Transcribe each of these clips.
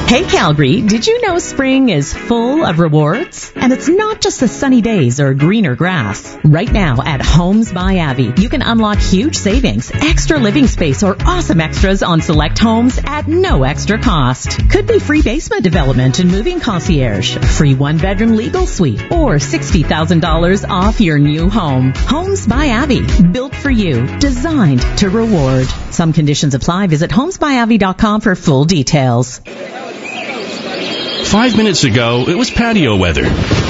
Hey Calgary, did you know spring is full of rewards? And it's not just the sunny days or greener grass. Right now at Homes by Abbey, you can unlock huge savings, extra living space, or awesome extras on select homes at no extra cost. Could be free basement development and moving concierge, free one-bedroom legal suite, or $60,000 off your new home. Homes by Abbey, built for you, designed to reward. Some conditions apply. Visit homesbyabbey.com for full details. 5 minutes ago, it was patio weather.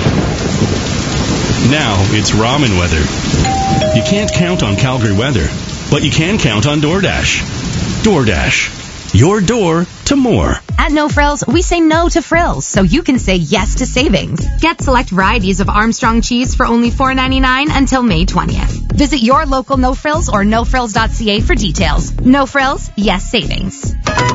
Now it's ramen weather. You can't count on Calgary weather, but you can count on DoorDash. DoorDash. Your door to more. At No Frills, we say no to frills, so you can say yes to savings. Get select varieties of Armstrong cheese for only $4.99 until May 20th. Visit your local No Frills or nofrills.ca for details. No Frills, yes savings.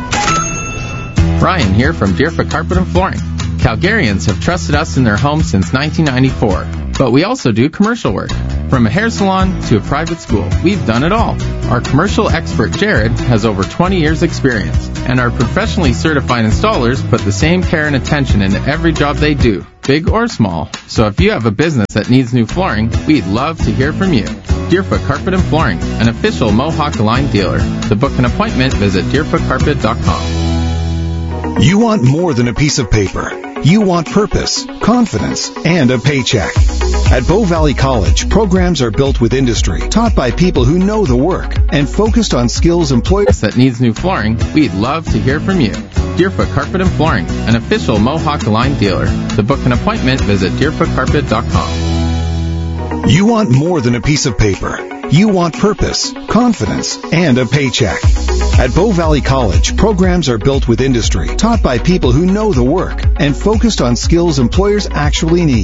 Brian here from Deerfoot Carpet and Flooring. Calgarians have trusted us in their homes since 1994, but we also do commercial work. From a hair salon to a private school, we've done it all. Our commercial expert, Jared, has over 20 years experience, and our professionally certified installers put the same care and attention into every job they do, big or small. So if you have a business that needs new flooring, we'd love to hear from you. Deerfoot Carpet and Flooring, an official Mohawk Aligned dealer. To book an appointment, visit deerfootcarpet.com. You want more than a piece of paper. You want purpose, confidence, and a paycheck. At Bow Valley College, programs are built with industry, taught by people who know the work, and focused on skills employers that needs new flooring. We'd love to hear from you. Deerfoot Carpet and Flooring, an official Mohawk Aligned dealer. To book an appointment, visit deerfootcarpet.com. You want more than a piece of paper. You want purpose, confidence, and a paycheck. At Bow Valley College, programs are built with industry, taught by people who know the work, and focused on skills employers actually need.